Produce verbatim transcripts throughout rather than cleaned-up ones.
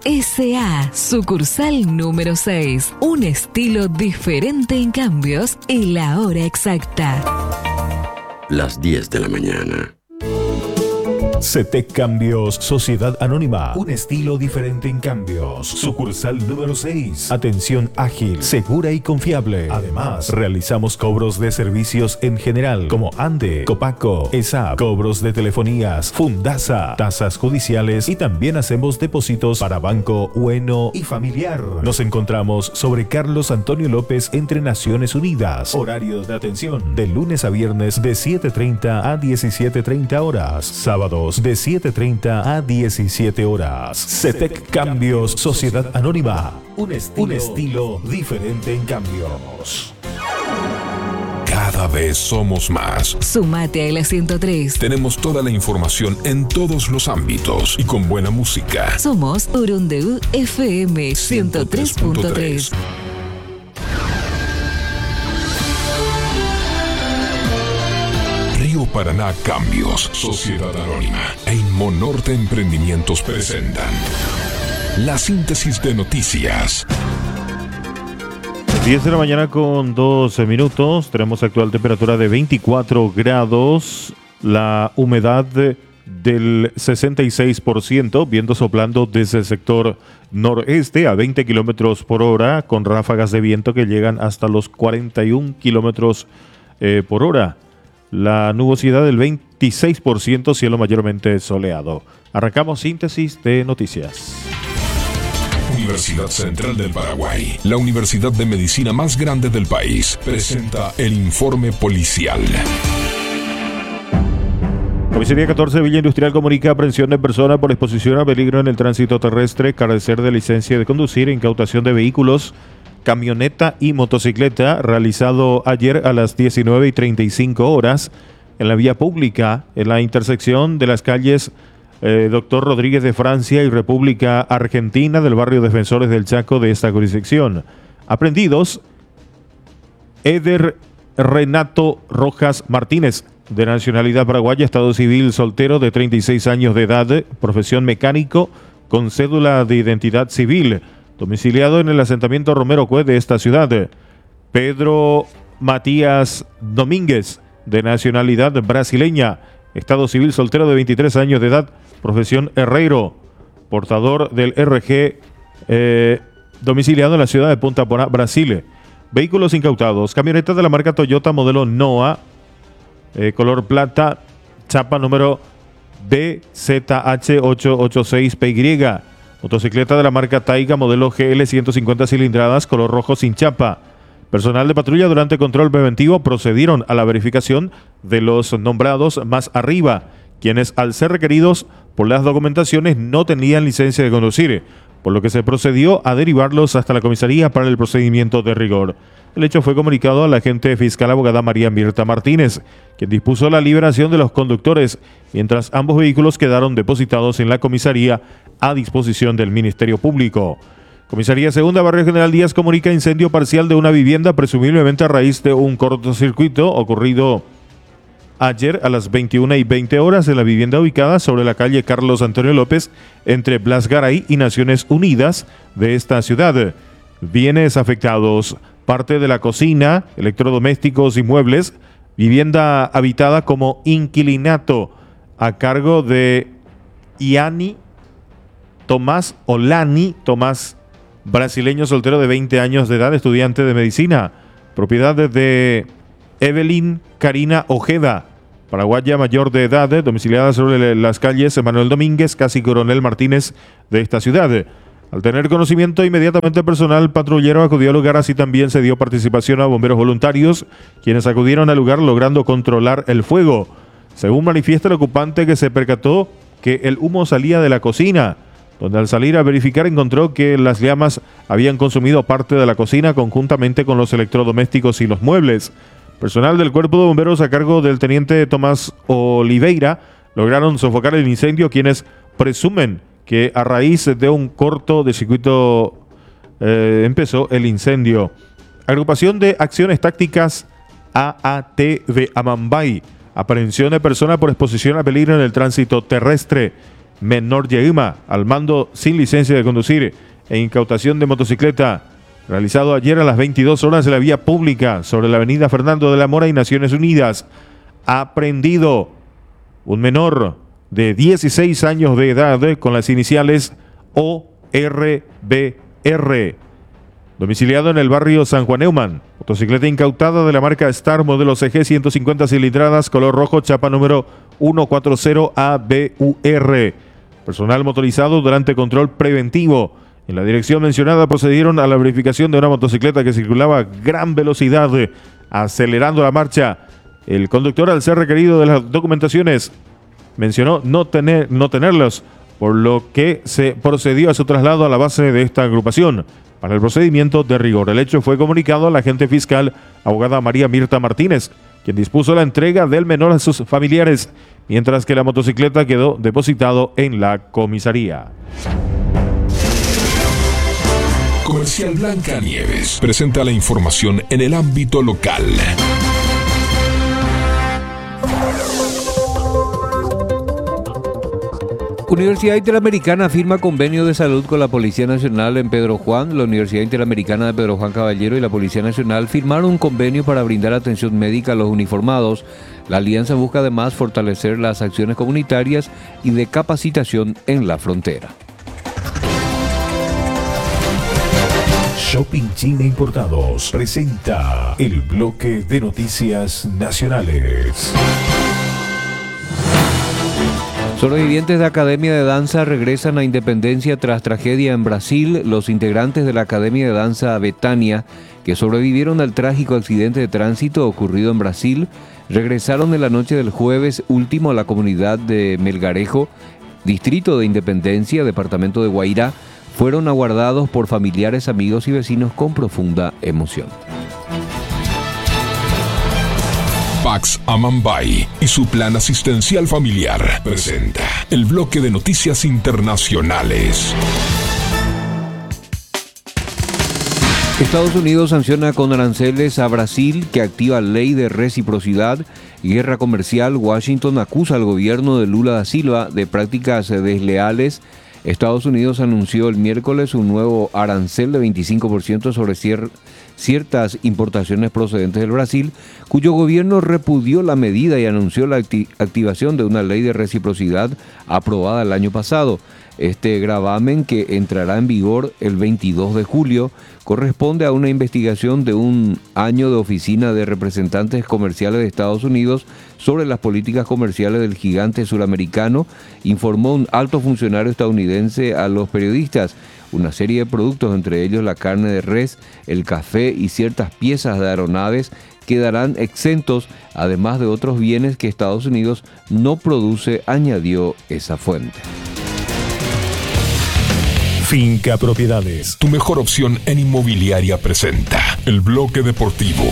S A, sucursal número seis. Un estilo diferente en cambios y la hora exacta. Las diez de la mañana. CETEC Cambios, Sociedad Anónima. Un estilo diferente en cambios. Sucursal número seis. Atención ágil, segura y confiable. Además, realizamos cobros de servicios en general, como ANDE, Copaco, E S A P, cobros de telefonías, Fundasa, tasas judiciales y también hacemos depósitos para Banco Bueno y Familiar. Nos encontramos sobre Carlos Antonio López entre Naciones Unidas. Horario de atención de lunes a viernes de siete treinta a diecisiete treinta horas. Sábados de siete treinta a diecisiete horas. CETEC Cambios, Sociedad Anónima. Un estilo, un estilo diferente en cambios. Cada vez somos más. Sumate a la ciento tres. Tenemos toda la información en todos los ámbitos y con buena música. Somos Urundeu F M ciento tres punto tres. Río Paraná Cambios, Sociedad Anónima e Inmonorte Emprendimientos presentan la síntesis de noticias. diez de la mañana con doce minutos. Tenemos actual temperatura de veinticuatro grados. La humedad del sesenta y seis por ciento. Viento soplando desde el sector noreste a veinte kilómetros por hora, con ráfagas de viento que llegan hasta los cuarenta y un kilómetros eh, por hora. La nubosidad del veintiséis por ciento, cielo mayormente soleado. Arrancamos síntesis de noticias. Universidad Central del Paraguay, la universidad de medicina más grande del país, presenta el informe policial. Comisaría catorce Villa Industrial comunica aprehensión de persona por exposición a peligro en el tránsito terrestre, carecer de licencia de conducir, incautación de vehículos, camioneta y motocicleta, realizado ayer a las diecinueve y treinta y cinco horas en la vía pública, en la intersección de las calles eh, Doctor Rodríguez de Francia y República Argentina del barrio Defensores del Chaco de esta jurisdicción. Aprendidos: Eder Renato Rojas Martínez, de nacionalidad paraguaya, estado civil, soltero, de treinta y seis años de edad, profesión mecánico, con cédula de identidad civil, domiciliado en el asentamiento Romero Cue de esta ciudad. Pedro Matías Domínguez, de nacionalidad brasileña, estado civil, soltero, de veintitrés años de edad, profesión herrero, portador del R G, eh, domiciliado en la ciudad de Punta Porá, Brasil. Vehículos incautados: camioneta de la marca Toyota modelo Noah, eh, color plata, chapa número B Z H ocho ocho seis P Y. Motocicleta de la marca Taiga modelo G L ciento cincuenta cilindradas, color rojo sin chapa. Personal de patrulla durante control preventivo procedieron a la verificación de los nombrados más arriba, quienes al ser requeridos por las documentaciones no tenían licencia de conducir, por lo que se procedió a derivarlos hasta la comisaría para el procedimiento de rigor. El hecho fue comunicado a la agente fiscal abogada María Mirta Martínez, quien dispuso la liberación de los conductores, mientras ambos vehículos quedaron depositados en la comisaría a disposición del Ministerio Público. Comisaría Segunda, Barrio General Díaz, comunica incendio parcial de una vivienda, presumiblemente a raíz de un cortocircuito ocurrido ayer a las veintiuna y veinte horas en la vivienda ubicada sobre la calle Carlos Antonio López, entre Blas Garay y Naciones Unidas de esta ciudad. Bienes afectados: parte de la cocina, electrodomésticos y muebles, vivienda habitada como inquilinato a cargo de Iani Tomás Olani Tomás, brasileño, soltero, de veinte años de edad, estudiante de medicina, propiedad de Evelyn Karina Ojeda, paraguaya, mayor de edad, domiciliada sobre las calles Manuel Domínguez, casi Coronel Martínez de esta ciudad. Al tener conocimiento, inmediatamente personal patrullero acudió al lugar, así también se dio participación a bomberos voluntarios, quienes acudieron al lugar logrando controlar el fuego. Según manifiesta el ocupante, que se percató que el humo salía de la cocina, donde al salir a verificar encontró que las llamas habían consumido parte de la cocina conjuntamente con los electrodomésticos y los muebles. Personal del Cuerpo de Bomberos a cargo del teniente Tomás Oliveira lograron sofocar el incendio, quienes presumen que a raíz de un corto de circuito eh, empezó el incendio. Agrupación de Acciones Tácticas A A T de Amambay, aprehensión de persona por exposición a peligro en el tránsito terrestre. menor Yeima, al mando sin licencia de conducir e incautación de motocicleta, realizado ayer a las veintidós horas en la vía pública sobre la avenida Fernando de la Mora y Naciones Unidas. Aprendido un menor de dieciséis años de edad con las iniciales O R B R, domiciliado en el barrio San Juan Neumann. Motocicleta incautada de la marca Star, modelo C G, ciento cincuenta cilindradas, color rojo, chapa número ciento cuarenta A B U R. Personal motorizado durante control preventivo. En la dirección mencionada procedieron a la verificación de una motocicleta que circulaba a gran velocidad, acelerando la marcha. El conductor, al ser requerido de las documentaciones, mencionó no tener, no tenerlos, por lo que se procedió a su traslado a la base de esta agrupación para el procedimiento de rigor. El hecho fue comunicado a la agente fiscal, abogada María Mirta Martínez, quien dispuso la entrega del menor a sus familiares, mientras que la motocicleta quedó depositado en la comisaría. Comercial Blanca Nieves presenta la información en el ámbito local. Universidad Interamericana firma convenio de salud con la Policía Nacional en Pedro Juan. La Universidad Interamericana de Pedro Juan Caballero y la Policía Nacional firmaron un convenio para brindar atención médica a los uniformados. La alianza busca además fortalecer las acciones comunitarias y de capacitación en la frontera. Shopping China Importados presenta el bloque de noticias nacionales. Sobrevivientes de Academia de Danza regresan a Independencia tras tragedia en Brasil. Los integrantes de la Academia de Danza Betania, que sobrevivieron al trágico accidente de tránsito ocurrido en Brasil, regresaron en la noche del jueves último a la comunidad de Melgarejo, distrito de Independencia, departamento de Guairá. Fueron aguardados por familiares, amigos y vecinos con profunda emoción. Pax Amambay y su plan asistencial familiar presenta el bloque de noticias internacionales. Estados Unidos sanciona con aranceles a Brasil, que activa ley de reciprocidad. Guerra comercial. Washington acusa al gobierno de Lula da Silva de prácticas desleales. Estados Unidos anunció el miércoles un nuevo arancel de veinticinco por ciento sobre cier- ciertas importaciones procedentes del Brasil, cuyo gobierno repudió la medida y anunció la acti- activación de una ley de reciprocidad aprobada el año pasado. Este gravamen, que entrará en vigor el veintidós de julio, corresponde a una investigación de un año de Oficina de Representantes Comerciales de Estados Unidos sobre las políticas comerciales del gigante suramericano, informó un alto funcionario estadounidense a los periodistas. Una serie de productos, entre ellos la carne de res, el café y ciertas piezas de aeronaves, quedarán exentos, además de otros bienes que Estados Unidos no produce, añadió esa fuente. Finca Propiedades. Tu mejor opción en inmobiliaria presenta el bloque deportivo.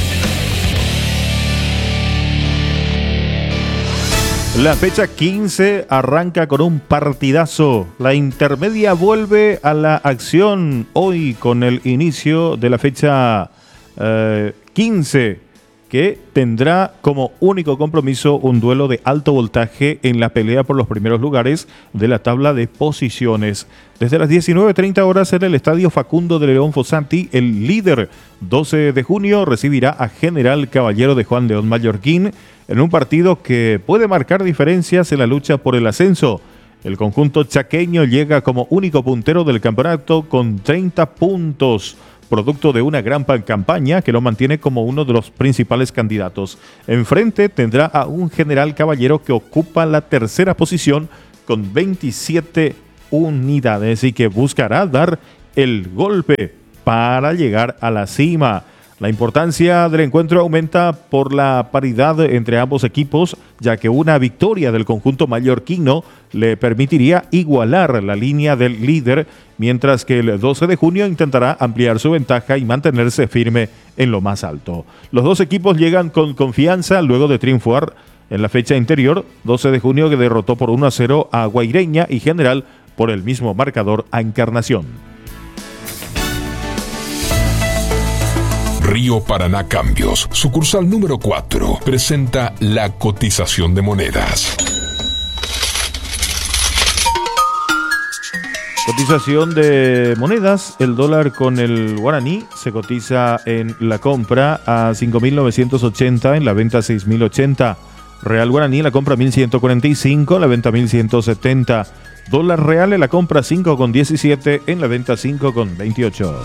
La fecha quince arranca con un partidazo. La intermedia vuelve a la acción hoy con el inicio de la fecha eh, quince, que tendrá como único compromiso un duelo de alto voltaje en la pelea por los primeros lugares de la tabla de posiciones. Desde las diecinueve treinta horas en el Estadio Facundo de León Fossati, el líder doce de junio recibirá a General Caballero de Juan León Mallorquín en un partido que puede marcar diferencias en la lucha por el ascenso. El conjunto chaqueño llega como único puntero del campeonato con treinta puntos, producto de una gran campaña que lo mantiene como uno de los principales candidatos. Enfrente tendrá a un General Caballero que ocupa la tercera posición con veintisiete unidades y que buscará dar el golpe para llegar a la cima. La importancia del encuentro aumenta por la paridad entre ambos equipos, ya que una victoria del conjunto mallorquino le permitiría igualar la línea del líder, mientras que el doce de junio intentará ampliar su ventaja y mantenerse firme en lo más alto. Los dos equipos llegan con confianza luego de triunfar en la fecha anterior, doce de junio, que derrotó por uno a cero a Guaireña, y General por el mismo marcador a Encarnación. Río Paraná Cambios, sucursal número cuatro, presenta la cotización de monedas. Cotización de monedas. El dólar con el guaraní se cotiza en la compra a cinco mil novecientos ochenta, en la venta seis mil ochenta. Real guaraní en la compra mil ciento cuarenta y cinco, en la venta mil ciento setenta. Dólar real en la compra cinco con diecisiete, en la venta cinco con veintiocho.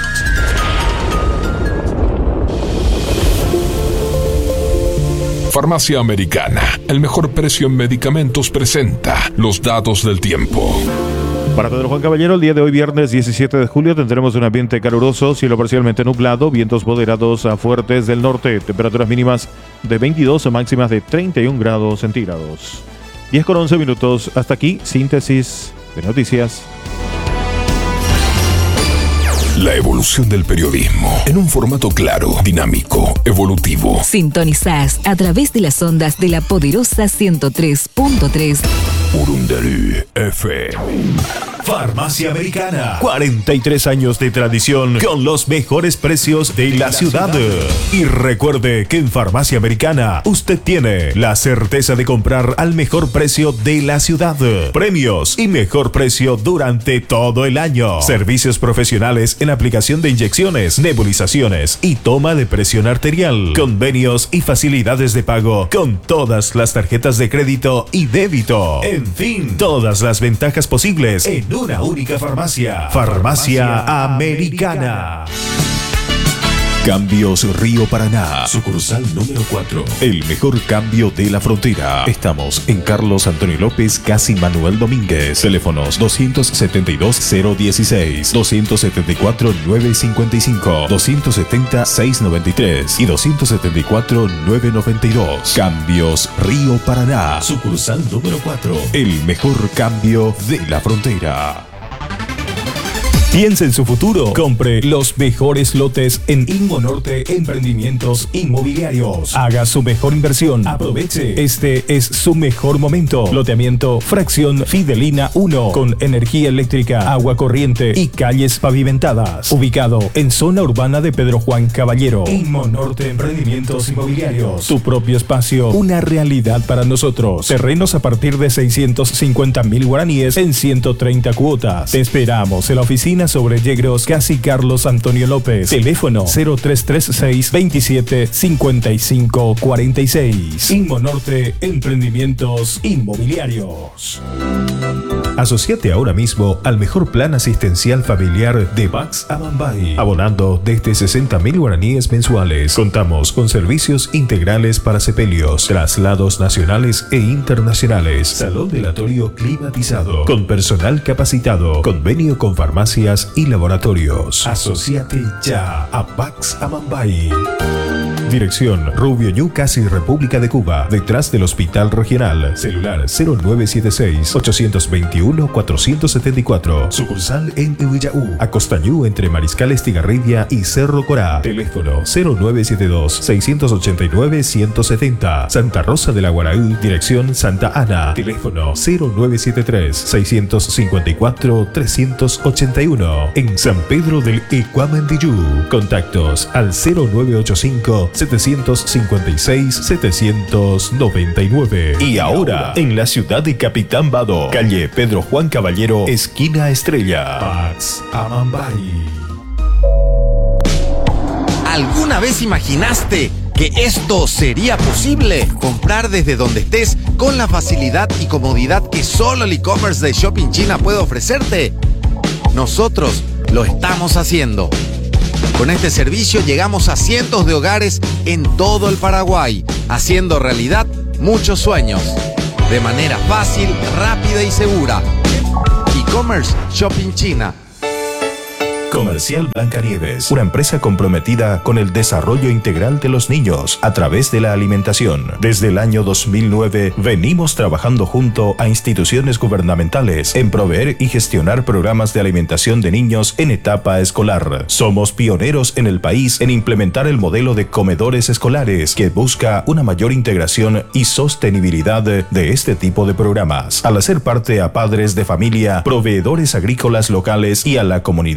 Farmacia Americana, el mejor precio en medicamentos, presenta los datos del tiempo. Para Pedro Juan Caballero, el día de hoy, viernes diecisiete de julio, tendremos un ambiente caluroso, cielo parcialmente nublado, vientos moderados a fuertes del norte, temperaturas mínimas de veintidós, máximas de treinta y un grados centígrados. diez con once minutos, hasta aquí, síntesis de noticias. La evolución del periodismo en un formato claro, dinámico, evolutivo. Sintonizás a través de las ondas de la poderosa ciento tres punto tres. Urundarú F M. Farmacia Americana. cuarenta y tres años de tradición con los mejores precios de la ciudad. Y recuerde que en Farmacia Americana usted tiene la certeza de comprar al mejor precio de la ciudad. Premios y mejor precio durante todo el año. Servicios profesionales en aplicación de inyecciones, nebulizaciones y toma de presión arterial. Convenios y facilidades de pago con todas las tarjetas de crédito y débito. En fin, todas las ventajas posibles en una única farmacia. Farmacia Americana. Cambios Río Paraná, sucursal número cuatro. El mejor cambio de la frontera. Estamos en Carlos Antonio López, casi Manuel Domínguez. Teléfonos doscientos setenta y dos, cero dieciséis, doscientos setenta y cuatro, nueve cincuenta y cinco, doscientos setenta, seiscientos noventa y tres y doscientos setenta y cuatro, nueve noventa y dos. Cambios Río Paraná, sucursal número cuatro. El mejor cambio de la frontera. Piense en su futuro. Compre los mejores lotes en Inmonorte Emprendimientos Inmobiliarios. Haga su mejor inversión. Aproveche. Este es su mejor momento. Loteamiento Fracción Fidelina uno con energía eléctrica, agua corriente y calles pavimentadas. Ubicado en zona urbana de Pedro Juan Caballero. Inmonorte Emprendimientos Inmobiliarios. Tu propio espacio. Una realidad para nosotros. Terrenos a partir de seiscientos cincuenta mil guaraníes en ciento treinta cuotas. Te esperamos en la oficina sobre Yegros, casi Carlos Antonio López. Teléfono cero tres tres seis, veintisiete, cincuenta y cinco, cuarenta y seis. Inmonorte Emprendimientos Inmobiliarios. Asociate ahora mismo al mejor plan asistencial familiar de Bax Amambay, abonando desde sesenta mil guaraníes mensuales. Contamos con servicios integrales para sepelios, traslados nacionales e internacionales, salón velatorio climatizado, con personal capacitado, convenio con farmacias y laboratorios. Asociate ya a Bax Amambay. Dirección Rubio Ñu, casi República de Cuba, detrás del Hospital Regional. Celular cero nueve siete seis, ocho dos uno, cuatro siete cuatro. Sucursal en Ehuillaú, Acostañú, entre Mariscal Estigarribia y Cerro Corá. Teléfono cero nueve siete dos, seis ocho nueve, uno siete cero. Santa Rosa de la Guaraú, dirección Santa Ana. Teléfono cero nueve siete tres, seis cinco cuatro, tres ocho uno. En San Pedro del Ecuamendillú. Contactos al cero nueve ocho cinco, siete cinco seis, siete nueve nueve. Y ahora, en la ciudad de Capitán Bado, calle Pedro Juan Caballero, esquina Estrella. Bax Amambay. ¿Alguna vez imaginaste que esto sería posible? Comprar desde donde estés con la facilidad y comodidad que solo el e-commerce de Shopping China puede ofrecerte. Nosotros lo estamos haciendo. Con este servicio llegamos a cientos de hogares en todo el Paraguay, haciendo realidad muchos sueños. De manera fácil, rápida y segura. E-commerce Shopping China. Comercial Blancanieves, una empresa comprometida con el desarrollo integral de los niños a través de la alimentación. Desde el año dos mil nueve venimos trabajando junto a instituciones gubernamentales en proveer y gestionar programas de alimentación de niños en etapa escolar. Somos pioneros en el país en implementar el modelo de comedores escolares que busca una mayor integración y sostenibilidad de este tipo de programas, al hacer parte a padres de familia, proveedores agrícolas locales y a la comunidad educativa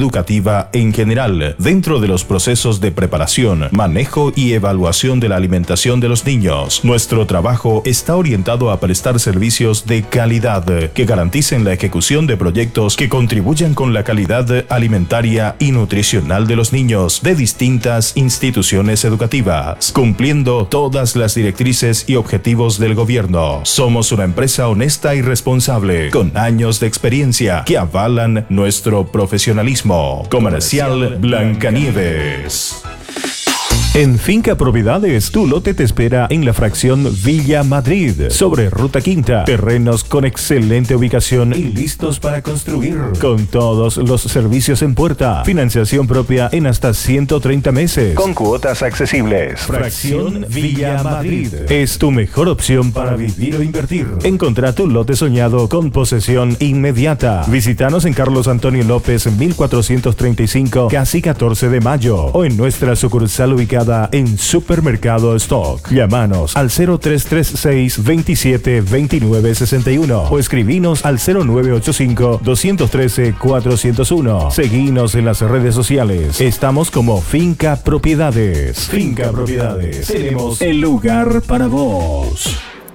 educativa en general, dentro de los procesos de preparación, manejo y evaluación de la alimentación de los niños. Nuestro trabajo está orientado a prestar servicios de calidad que garanticen la ejecución de proyectos que contribuyan con la calidad alimentaria y nutricional de los niños de distintas instituciones educativas, cumpliendo todas las directrices y objetivos del gobierno. Somos una empresa honesta y responsable, con años de experiencia que avalan nuestro profesionalismo. Comercial Blancanieves. En Finca Propiedades, tu lote te espera en la fracción Villa Madrid, sobre Ruta Quinta. Terrenos con excelente ubicación y listos para construir, con todos los servicios en puerta. Financiación propia en hasta ciento treinta meses, con cuotas accesibles. Fracción Villa Madrid es tu mejor opción para vivir o invertir. Encontrá tu lote soñado con posesión inmediata. Visítanos en Carlos Antonio López mil cuatrocientos treinta y cinco, casi catorce de mayo, o en nuestra sucursal ubicada en Supermercado Stock. Llámanos al cero tres tres seis, veintisiete, veintinueve sesenta y uno o escribinos al cero nueve ocho cinco, dos uno tres, cuatro cero uno. Seguinos en las redes sociales. Estamos como Finca Propiedades. Finca Propiedades. Tenemos el lugar para vos.